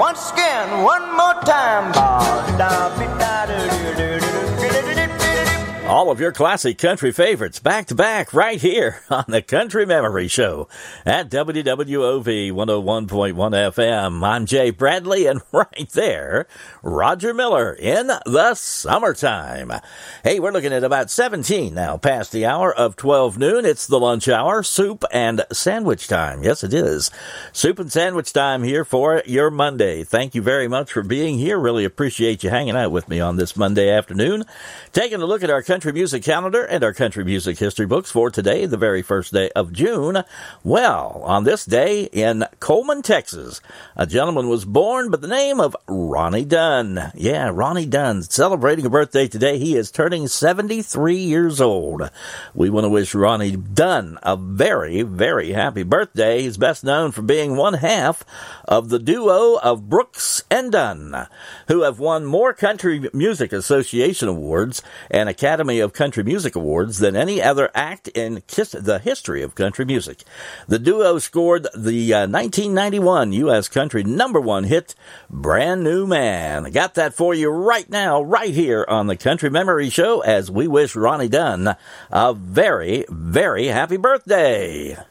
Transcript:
once again, one more time. All of your classic country favorites back to back right here on the Country Memory Show at WWOV 101.1 FM. I'm Jay Bradley, and right there, Roger Miller in the summertime. Hey, we're looking at about 17 now past the hour of 12 noon. It's the lunch hour, soup and sandwich time. Yes, it is. Soup and sandwich time here for your Monday. Thank you very much for being here. Really appreciate you hanging out with me on this Monday afternoon. Taking a look at our country music calendar and our country music history books for today, the very first day of June. Well, on this day in Coleman, Texas, a gentleman was born by the name of Ronnie Dunn. Yeah, Ronnie Dunn, celebrating a birthday today. He is turning 73 years old. We want to wish Ronnie Dunn a very, very happy birthday. He's best known for being one half of the duo of Brooks and Dunn, who have won more Country Music Association awards and Academy of Country Music Awards than any other act in the history of country music. The duo scored the 1991 U.S. Country #1 hit, Brand New Man. I got that for you right now, right here on the Country Memory Show, as we wish Ronnie Dunn a very, very happy birthday.